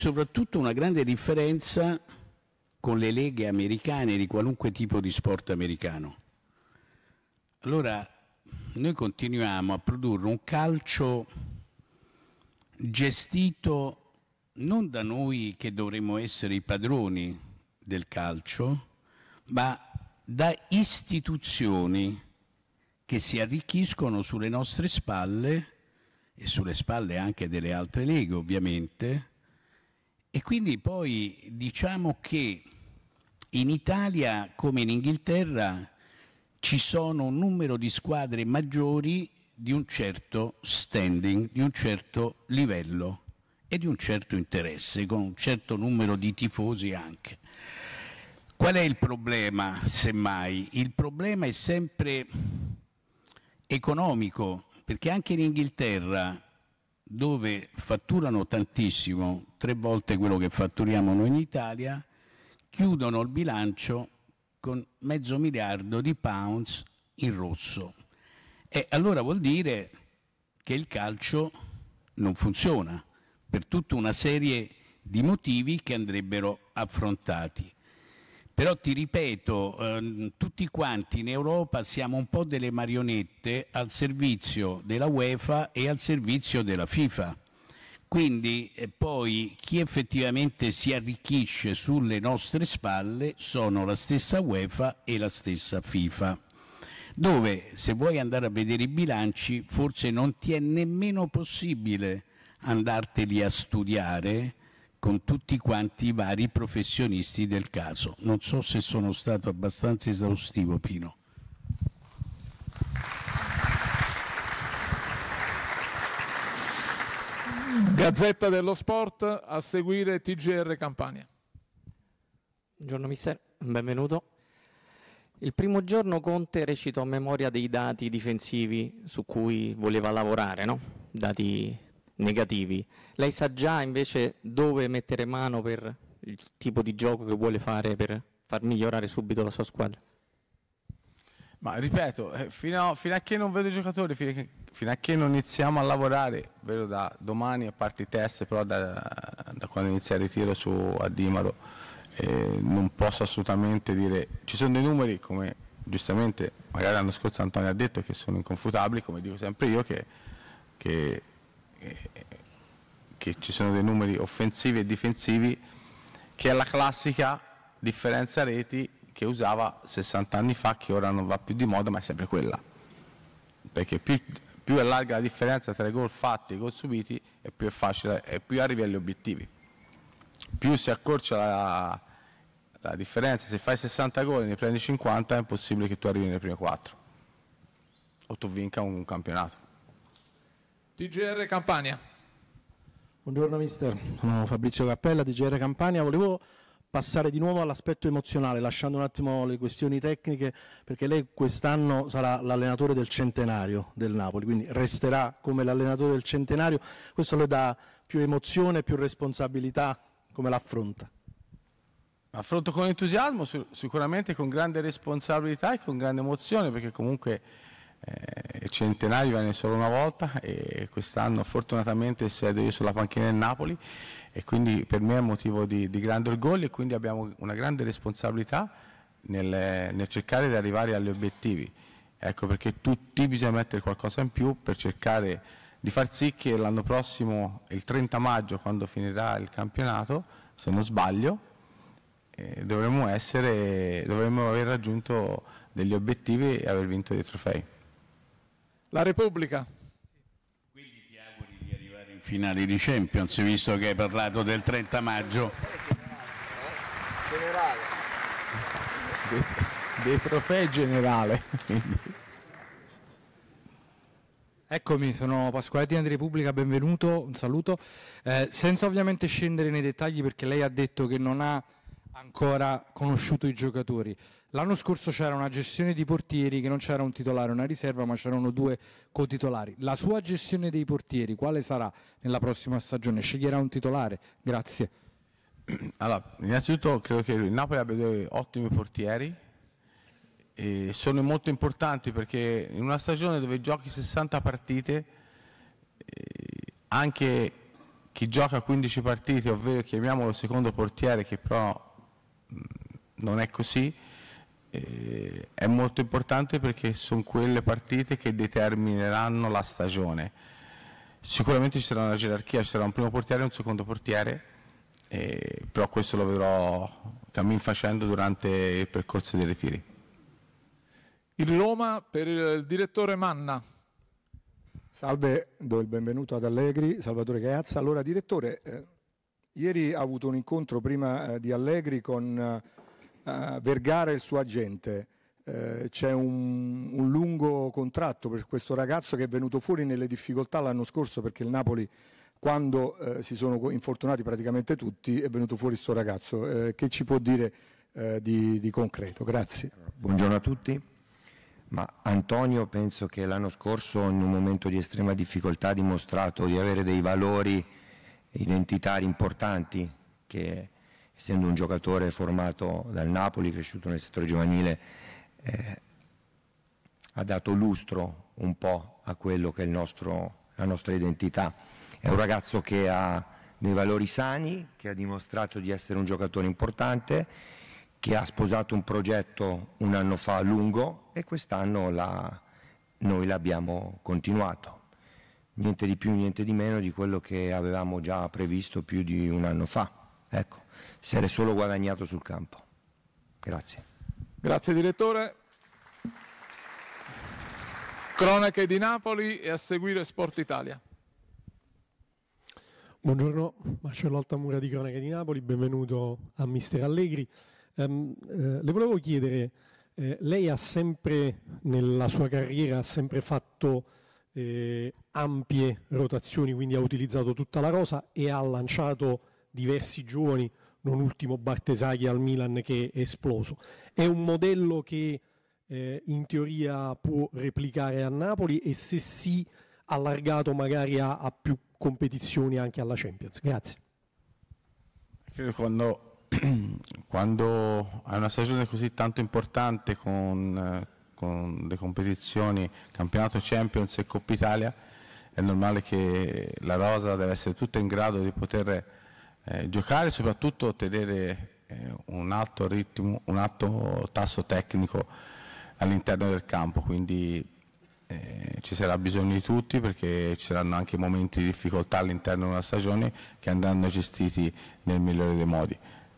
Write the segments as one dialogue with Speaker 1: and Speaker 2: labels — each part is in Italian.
Speaker 1: soprattutto una grande differenza con le leghe americane di qualunque tipo di sport americano. Allora, noi continuiamo a produrre un calcio gestito non da noi che dovremmo essere i padroni del calcio, ma da istituzioni che si arricchiscono sulle nostre spalle e sulle spalle anche delle altre leghe, ovviamente. E quindi poi diciamo che in Italia, come in Inghilterra, ci sono un numero di squadre maggiori di un certo standing, di un certo livello e di un certo interesse, con un certo numero di tifosi anche. Qual è il problema, semmai? Il problema è sempre economico, perché anche in Inghilterra, dove fatturano tantissimo, 3 volte quello che fatturiamo noi in Italia, chiudono il bilancio con $500 milioni in rosso. E allora vuol dire che il calcio non funziona per tutta una serie di motivi che andrebbero affrontati. Però ti ripeto, tutti quanti in Europa siamo un po' delle marionette al servizio della UEFA e al servizio della FIFA. Quindi poi chi effettivamente si arricchisce sulle nostre spalle sono la stessa UEFA e la stessa FIFA, dove se vuoi andare a vedere i bilanci forse non ti è nemmeno possibile andarteli a studiare con tutti quanti i vari professionisti del caso. Non so se sono stato abbastanza esaustivo, Pino.
Speaker 2: Gazzetta dello Sport, a seguire TGR Campania.
Speaker 3: Buongiorno mister, benvenuto. Il primo giorno Conte recitò a memoria dei dati difensivi su cui voleva lavorare, no? Dati negativi. Lei sa già invece dove mettere mano per il tipo di gioco che vuole fare per far migliorare subito la sua squadra?
Speaker 4: Ma ripeto, fino a che non vedo i giocatori, fino a che non iniziamo a lavorare, vedo da domani a parte i test, però da quando inizia il ritiro su Adimaro, non posso assolutamente dire, ci sono dei numeri come giustamente magari l'anno scorso Antonio ha detto che sono inconfutabili, come dico sempre io che ci sono dei numeri offensivi e difensivi che è la classica differenza reti che usava 60 anni fa, che ora non va più di moda, ma è sempre quella, perché più è larga la differenza tra i gol fatti e i gol subiti e più è facile e più arrivi agli obiettivi. Più si accorcia la differenza, se fai 60 gol e ne prendi 50 è impossibile che tu arrivi nelle prime 4 o tu vinca un campionato.
Speaker 2: TGR Campania.
Speaker 5: Buongiorno mister, sono Fabrizio Cappella, TGR Campania. Volevo passare di nuovo all'aspetto emozionale, lasciando un attimo le questioni tecniche, perché lei quest'anno sarà l'allenatore del centenario del Napoli, quindi resterà come l'allenatore del centenario. Questo le dà più emozione, più responsabilità, come l'affronta?
Speaker 4: Affronto con entusiasmo, sicuramente con grande responsabilità e con grande emozione, perché comunque il centenario viene solo una volta e quest'anno fortunatamente siedo io sulla panchina del Napoli e quindi per me è un motivo di grande orgoglio e quindi abbiamo una grande responsabilità nel cercare di arrivare agli obiettivi. Ecco perché tutti bisogna mettere qualcosa in più per cercare di far sì che l'anno prossimo, il 30 maggio, quando finirà il campionato, se non sbaglio, dovremmo aver raggiunto degli obiettivi e aver vinto dei trofei.
Speaker 2: La Repubblica.
Speaker 1: Quindi ti auguri di arrivare in finale di Champions, visto che hai parlato del 30 maggio.
Speaker 4: Generale. Dei trofei generale.
Speaker 6: Eccomi, sono Pasqualetti di Repubblica, benvenuto, un saluto. Senza ovviamente scendere nei dettagli, perché lei ha detto che non ha ancora conosciuto i giocatori. L'anno scorso c'era una gestione di portieri che non c'era un titolare, una riserva, ma c'erano 2 cotitolari. La sua gestione dei portieri quale sarà nella prossima stagione? Sceglierà un titolare? Grazie.
Speaker 4: Allora, innanzitutto credo che il Napoli abbia 2 ottimi portieri e sono molto importanti perché in una stagione dove giochi 60 partite anche chi gioca 15 partite, ovvero chiamiamolo secondo portiere, che però non è così, è molto importante perché sono quelle partite che determineranno la stagione. Sicuramente ci sarà una gerarchia, ci sarà un primo portiere e un secondo portiere, però questo lo vedrò cammin facendo durante il percorso dei ritiri.
Speaker 2: Il Roma per il direttore Manna.
Speaker 7: Salve, do il benvenuto ad Allegri, Salvatore Gaiazza. Allora, direttore, ieri ha avuto un incontro prima di Allegri con Vergara e il suo agente. C'è un lungo contratto per questo ragazzo che è venuto fuori nelle difficoltà l'anno scorso, perché il Napoli, quando si sono infortunati praticamente tutti, è venuto fuori sto ragazzo. Che ci può dire di concreto? Grazie.
Speaker 8: Buongiorno a tutti. Ma Antonio penso che l'anno scorso, in un momento di estrema difficoltà, ha dimostrato di avere dei valori identitari importanti, che essendo un giocatore formato dal Napoli, cresciuto nel settore giovanile, ha dato lustro un po' a quello che è la nostra identità. È un ragazzo che ha dei valori sani, che ha dimostrato di essere un giocatore importante, che ha sposato un progetto un anno fa lungo e quest'anno noi l'abbiamo continuato. Niente di più, niente di meno di quello che avevamo già previsto più di un anno fa. Ecco, si è solo guadagnato sul campo. Grazie.
Speaker 2: Grazie direttore. Cronache di Napoli e a seguire Sport Italia.
Speaker 9: Buongiorno, Marcello Altamura di Cronache di Napoli, benvenuto a Mister Allegri. Le volevo chiedere, lei ha sempre nella sua carriera ha sempre fatto ampie rotazioni, quindi ha utilizzato tutta la rosa e ha lanciato diversi giovani, non ultimo Bartesaghi al Milan che è esploso. È un modello che in teoria può replicare a Napoli e se sì, allargato magari a più competizioni anche alla Champions. Grazie.
Speaker 4: Credo quando hai una stagione così tanto importante con le competizioni, campionato Champions e Coppa Italia, è normale che la rosa deve essere tutta in grado di poter giocare e soprattutto tenere un alto ritmo, un alto tasso tecnico all'interno del campo, quindi ci sarà bisogno di tutti perché ci saranno anche momenti di difficoltà all'interno di una stagione che andranno gestiti nel migliore dei modi.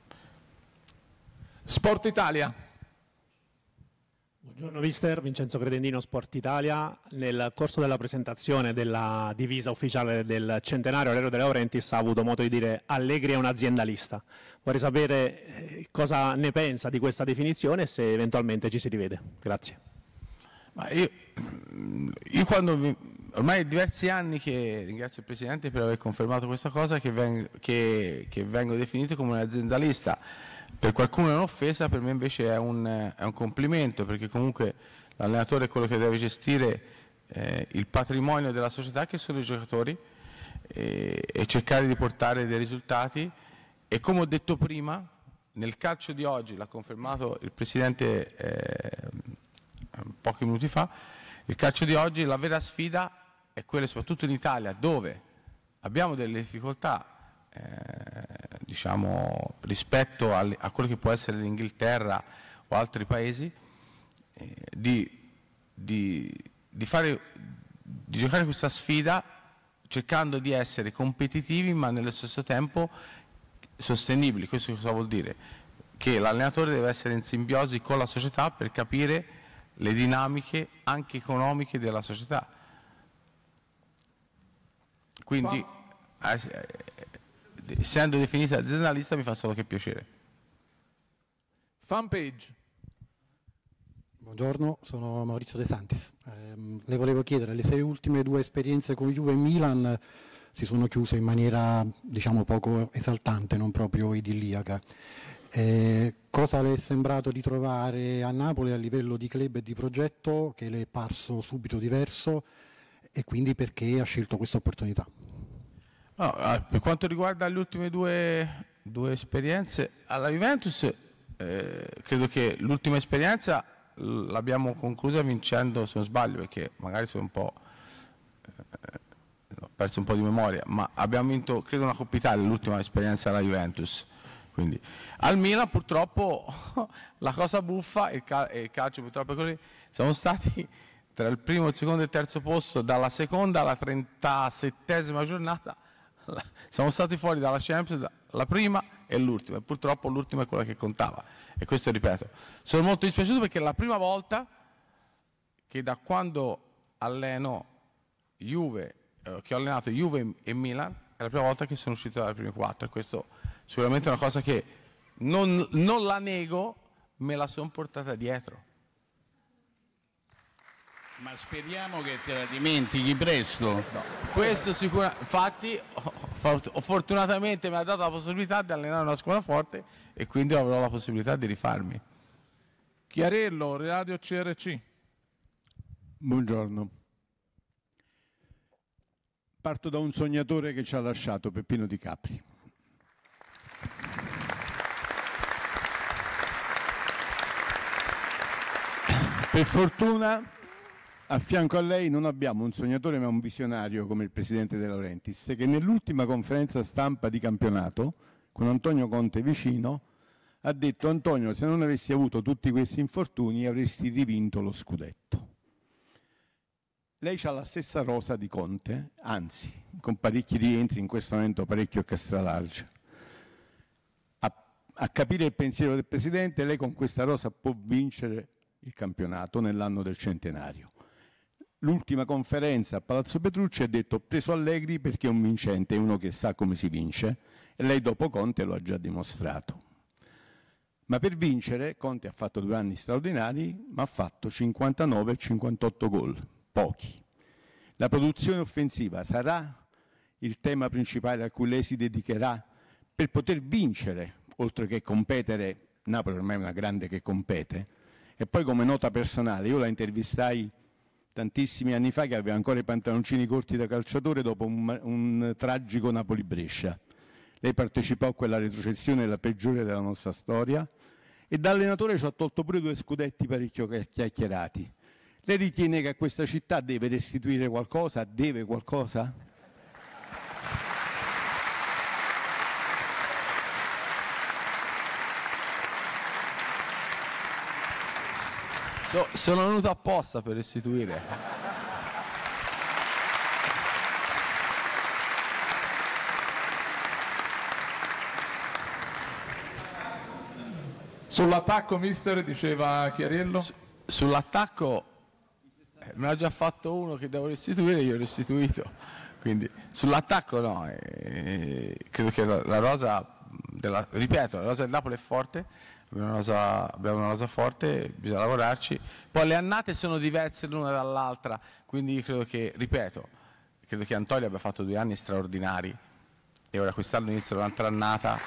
Speaker 2: Sport Italia.
Speaker 10: Buongiorno mister, Vincenzo Credendino, Sport Italia. Nel corso della presentazione della divisa ufficiale del centenario Aurelio De Laurentiis ha avuto modo di dire Allegri è un aziendalista. Vorrei sapere cosa ne pensa di questa definizione e se eventualmente ci si rivede. Grazie.
Speaker 4: Ma io ormai diversi anni che ringrazio il Presidente per aver confermato questa cosa, che vengo definito come un aziendalista. Per qualcuno è un'offesa, per me invece è un complimento, perché comunque l'allenatore è quello che deve gestire il patrimonio della società, che sono i giocatori, e cercare di portare dei risultati. E come ho detto prima, nel calcio di oggi, l'ha confermato il Presidente pochi minuti fa, il calcio di oggi, la vera sfida è quella, soprattutto in Italia, dove abbiamo delle difficoltà diciamo rispetto a quello che può essere l'Inghilterra o altri paesi, di giocare questa sfida cercando di essere competitivi ma nello stesso tempo sostenibili. Questo cosa vuol dire? Che l'allenatore deve essere in simbiosi con la società per capire le dinamiche anche economiche della società. Quindi essendo definita aziendalista mi fa solo che piacere.
Speaker 2: Fanpage.
Speaker 5: Buongiorno, sono Maurizio De Santis. Le volevo chiedere, le 6 ultime 2 esperienze con Juve e Milan si sono chiuse in maniera diciamo poco esaltante, non proprio idilliaca. Cosa le è sembrato di trovare a Napoli a livello di club e di progetto che le è parso subito diverso e quindi perché ha scelto questa opportunità?
Speaker 4: No, per quanto riguarda le ultime due esperienze alla Juventus, credo che l'ultima esperienza l'abbiamo conclusa vincendo, se non sbaglio, perché magari sono un po' perso un po' di memoria, ma abbiamo vinto credo una Coppa Italia, l'ultima esperienza alla Juventus. Quindi, al Milan purtroppo la cosa buffa, il calcio purtroppo è così, siamo stati tra il primo, il secondo e il terzo posto dalla seconda alla 37esima giornata, siamo stati fuori dalla Champions la prima e l'ultima, e purtroppo l'ultima è quella che contava, e questo ripeto, sono molto dispiaciuto perché è la prima volta che da quando alleno Juve, che ho allenato Juve e Milan, è la prima volta che sono uscito dalle prime 4, e questo sicuramente è una cosa che non la nego, me la sono portata dietro.
Speaker 1: Ma speriamo che te la dimentichi presto.
Speaker 4: No, questo sicuramente, infatti fortunatamente mi ha dato la possibilità di allenare una squadra forte e quindi avrò la possibilità di rifarmi.
Speaker 2: Chiarello, Radio CRC.
Speaker 11: Buongiorno. Parto da un sognatore che ci ha lasciato, Peppino Di Capri. Per fortuna a fianco a lei non abbiamo un sognatore ma un visionario come il presidente De Laurentiis, che nell'ultima conferenza stampa di campionato, con Antonio Conte vicino, ha detto: Antonio, se non avessi avuto tutti questi infortuni avresti rivinto lo scudetto. Lei ha la stessa rosa di Conte, anzi, con parecchi rientri, in questo momento parecchio extra large. A capire il pensiero del presidente, lei con questa rosa può vincere il campionato nell'anno del centenario. L'ultima conferenza a Palazzo Petrucci ha detto: ho preso Allegri perché è un vincente, è uno che sa come si vince, e lei dopo Conte lo ha già dimostrato. Ma per vincere Conte ha fatto 2 anni straordinari, ma ha fatto 59 e 58 gol, pochi. La produzione offensiva sarà il tema principale a cui lei si dedicherà per poter vincere, oltre che competere. Napoli ormai è una grande che compete. E poi, come nota personale, io la intervistai tantissimi anni fa, che aveva ancora i pantaloncini corti da calciatore dopo un tragico Napoli-Brescia. Lei partecipò a quella retrocessione, la peggiore della nostra storia, e da allenatore ci ha tolto pure 2 scudetti parecchio chiacchierati. Lei ritiene che a questa città deve restituire qualcosa? Deve qualcosa?
Speaker 4: Sono venuto apposta per restituire.
Speaker 2: Sull'attacco, mister, diceva Chiariello.
Speaker 4: Sull'attacco me l'ha già fatto uno che devo restituire, io ho restituito. Quindi sull'attacco no, credo che la rosa ripeto, la rosa del Napoli è forte. Abbiamo una rosa forte, bisogna lavorarci. Poi le annate sono diverse l'una dall'altra, quindi credo che Antonio abbia fatto 2 anni straordinari e ora quest'anno inizia un'altra annata.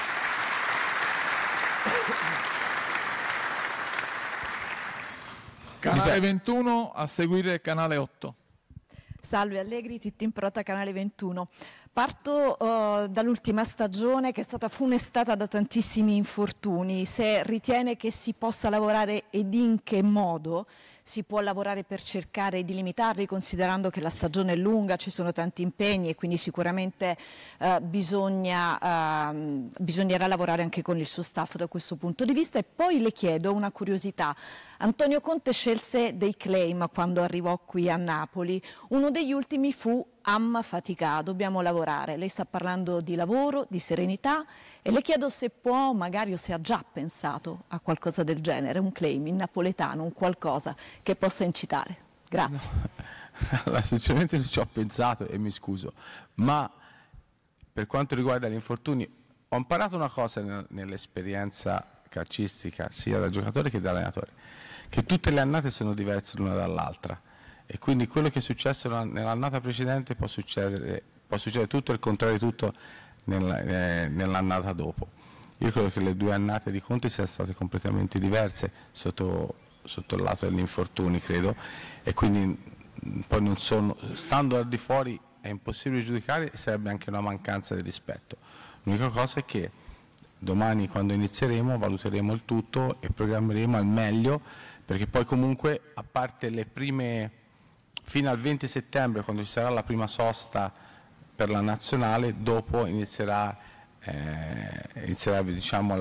Speaker 2: Canale 21, a seguire Canale 8.
Speaker 12: Salve Allegri, Titti Improta, Canale 21. Parto dall'ultima stagione che è stata funestata da tantissimi infortuni. Se ritiene che si possa lavorare ed in che modo si può lavorare per cercare di limitarli, considerando che la stagione è lunga, ci sono tanti impegni e quindi sicuramente bisognerà lavorare anche con il suo staff da questo punto di vista. E poi le chiedo una curiosità. Antonio Conte scelse dei claim quando arrivò qui a Napoli. Uno degli ultimi fu faticato, dobbiamo lavorare. Lei sta parlando di lavoro, di serenità, e le chiedo se può, magari, o se ha già pensato a qualcosa del genere, un claim in napoletano, un qualcosa che possa incitare. Grazie.
Speaker 4: No, sinceramente non ci ho pensato e mi scuso, ma per quanto riguarda gli infortuni ho imparato una cosa nell'esperienza calcistica, sia da giocatore che da allenatore, che tutte le annate sono diverse l'una dall'altra. E quindi quello che è successo nell'annata precedente può succedere tutto e il contrario di tutto nell'annata dopo. Io credo che le 2 annate di Conte siano state completamente diverse sotto il lato degli infortuni, credo, e quindi poi non sono, stando al di fuori è impossibile giudicare e sarebbe anche una mancanza di rispetto. L'unica cosa è che domani, quando inizieremo, valuteremo il tutto e programmeremo al meglio, perché poi comunque, a parte le prime fino al 20 settembre, quando ci sarà la prima sosta per la nazionale, dopo inizierà diciamo,